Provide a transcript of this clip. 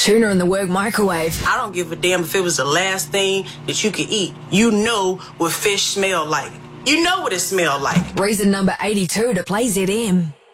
Tuna in the work microwave. I don't give a damn if it was the last thing that you could eat. You know what fish smell like. You know what it smelled like. Reason number 82 to play ZM.